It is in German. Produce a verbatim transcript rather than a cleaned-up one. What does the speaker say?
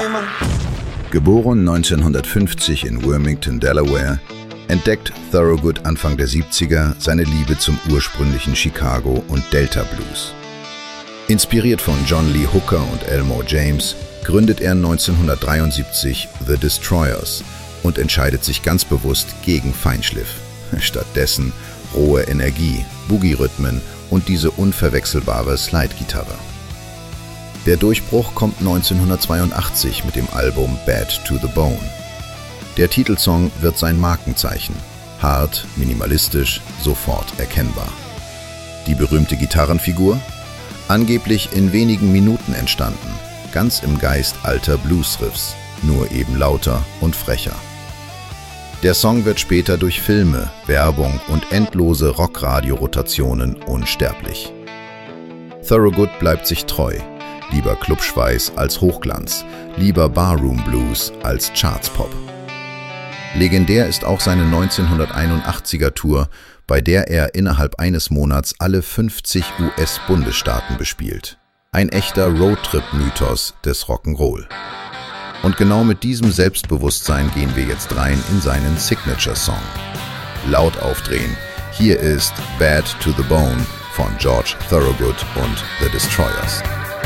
Geboren neunzehnhundertfünfzig in Wilmington, Delaware, entdeckt Thorogood Anfang der siebziger seine Liebe zum ursprünglichen Chicago und Delta Blues. Inspiriert von John Lee Hooker und Elmore James gründet er neunzehnhundertdreiundsiebzig The Destroyers und entscheidet sich ganz bewusst gegen Feinschliff. Stattdessen rohe Energie, Boogie-Rhythmen und diese unverwechselbare Slide-Gitarre. Der Durchbruch kommt neunzehnhundertzweiundachtzig mit dem Album Bad to the Bone. Der Titelsong wird sein Markenzeichen. Hart, minimalistisch, sofort erkennbar. Die berühmte Gitarrenfigur? Angeblich in wenigen Minuten entstanden, ganz im Geist alter Bluesriffs, nur eben lauter und frecher. Der Song wird später durch Filme, Werbung und endlose Rockradio-Rotationen unsterblich. Thorogood bleibt sich treu. Lieber Clubschweiß als Hochglanz, lieber Barroom Blues als Chartspop. Legendär ist auch seine neunzehnhunderteinundachtziger Tour, bei der er innerhalb eines Monats alle fünfzig U S-Bundesstaaten bespielt. Ein echter Roadtrip-Mythos des Rock'n'Roll. Und genau mit diesem Selbstbewusstsein gehen wir jetzt rein in seinen Signature-Song. Laut aufdrehen, hier ist Bad to the Bone von George Thorogood und The Destroyers.